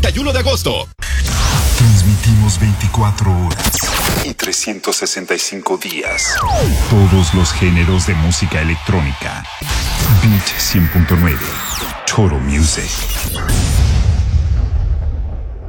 31 de agosto. Transmitimos 24 horas y 365 días. Todos los géneros de música electrónica. Beat 100.9. Total Music.